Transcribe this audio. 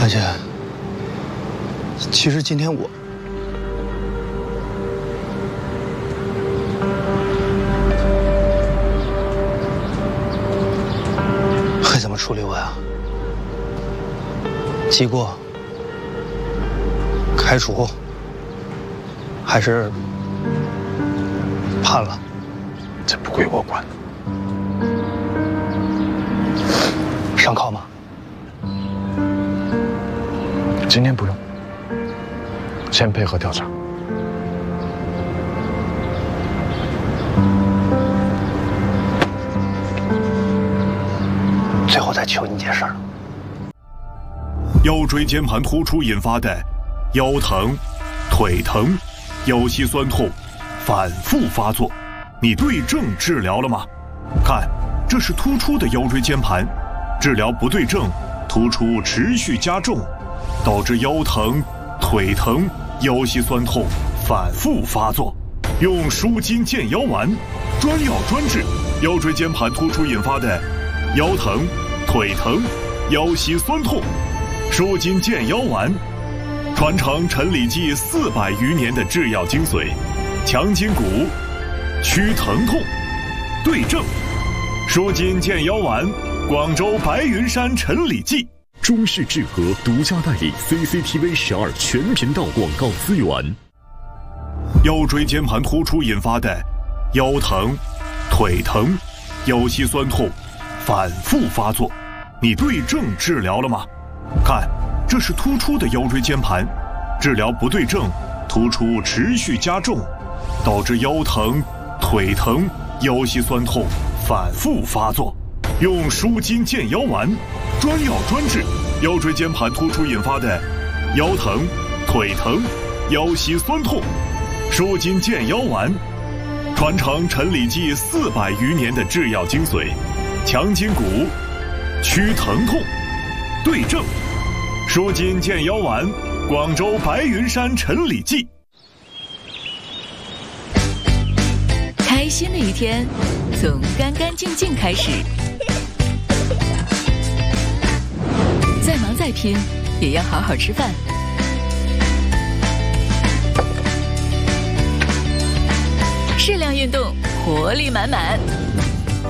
而且，其实今天我会怎么处理我呀？记过、开除，还是判了？ 这不归我管。 上铐吗？ 今天不用，先配合调查。 最后再求你件事儿。 腰椎间盘突出引发的腰疼、腿疼、腰膝酸痛反复发作，你对症治疗了吗？看，这是突出的腰椎间盘，治疗不对症，突出持续加重，导致腰疼、腿疼、腰膝酸痛反复发作。用舒筋健腰丸，专药专治腰椎间盘突出引发的腰疼、腿疼、腰膝酸痛。舒筋健腰丸，传承陈李济400余年的制药精髓，强筋骨，祛疼痛，对症。舒筋健腰丸，广州白云山陈李济。 中视智和独家代理 CCTV 12全频道广告资源。 腰椎间盘突出引发的腰疼、腿疼、腰膝酸痛反复发作，你对症治疗了吗？看，这是突出的腰椎间盘，治疗不对症，突出持续加重，导致腰疼、腿疼、腰膝酸痛反复发作。用舒筋健腰丸，专药专治腰椎间盘突出引发的腰疼、腿疼、腰膝酸痛。舒筋健腰丸，传承陈李济400余年的制药精髓，强筋骨，祛疼痛，对症。舒筋健腰丸，广州白云山陈李济。 开心的一天从干干净净开始，再忙再拼也要好好吃饭。适量运动，活力满满。